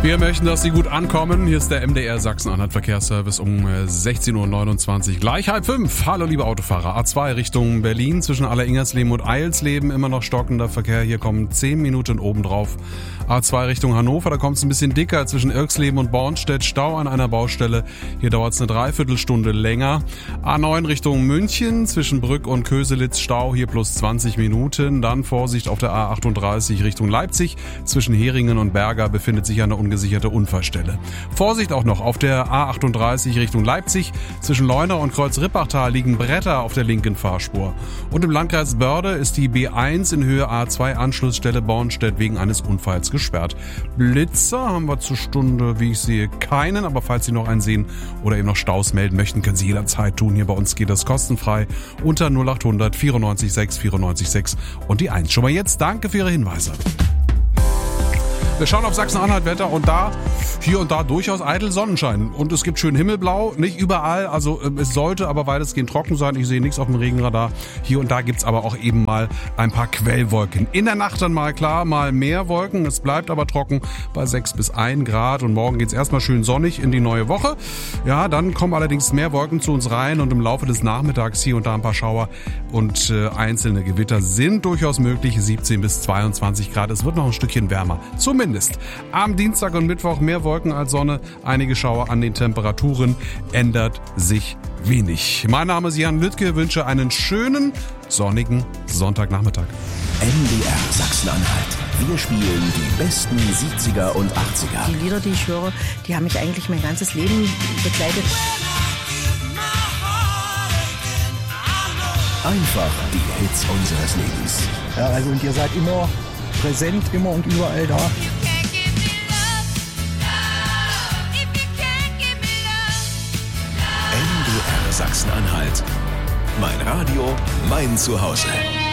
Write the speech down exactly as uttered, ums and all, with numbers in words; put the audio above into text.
Wir möchten, dass Sie gut ankommen. Hier ist der M D R Sachsen-Anhalt Verkehrsservice um sechzehn Uhr neunundzwanzig. Gleich halb fünf. Hallo liebe Autofahrer. A zwei Richtung Berlin zwischen Aller-Ingersleben und Eilsleben. Immer noch stockender Verkehr. Hier kommen zehn Minuten obendrauf. A zwei Richtung Hannover. Da kommt es ein bisschen dicker zwischen Irksleben und Bornstedt. Stau an einer Baustelle. Hier dauert es eine Dreiviertelstunde länger. A neun Richtung München zwischen Brück und Köselitz. Stau hier plus zwanzig Minuten. Dann Vorsicht auf der A achtunddreißig Richtung Leipzig. Zwischen Heringen und Berger befindet sich eine ungesicherte Unfallstelle. Vorsicht auch noch auf der A achtunddreißig Richtung Leipzig. Zwischen Leuna und Kreuz-Rippachtal liegen Bretter auf der linken Fahrspur. Und im Landkreis Börde ist die B eins in Höhe A zwei Anschlussstelle Bornstedt wegen eines Unfalls gesperrt. Blitzer haben wir zur Stunde, wie ich sehe, keinen. Aber falls Sie noch einen sehen oder eben noch Staus melden möchten, können Sie jederzeit tun. Hier bei uns geht das kostenfrei unter null achthundert vierundneunzig sechs vierundneunzig sechs und die eins. Schon mal jetzt danke für Ihre Hinweise. Wir schauen auf Sachsen-Anhalt Wetter und da, hier und da durchaus eitel Sonnenschein. Und es gibt schön Himmelblau, nicht überall, also äh, es sollte aber weitestgehend trocken sein. Ich sehe nichts auf dem Regenradar. Hier und da gibt's aber auch eben mal ein paar Quellwolken. In der Nacht dann mal klar, mal mehr Wolken. Es bleibt aber trocken bei sechs bis ein Grad. Und morgen geht's erstmal schön sonnig in die neue Woche. Ja, dann kommen allerdings mehr Wolken zu uns rein und im Laufe des Nachmittags hier und da ein paar Schauer und äh, einzelne Gewitter sind durchaus möglich. siebzehn bis zweiundzwanzig Grad. Es wird noch ein Stückchen wärmer. Zumindest. Am Dienstag und Mittwoch mehr Wolken als Sonne, einige Schauer an den Temperaturen, ändert sich wenig. Mein Name ist Jan Lüttke, wünsche einen schönen, sonnigen Sonntagnachmittag. M D R Sachsen-Anhalt. Wir spielen die besten siebziger und achtziger. Die Lieder, die ich höre, die haben mich eigentlich mein ganzes Leben begleitet. Einfach die Hits unseres Lebens. Ja, also und ihr seid immer präsent, immer und überall da. M D R Sachsen-Anhalt. Mein Radio, mein Zuhause.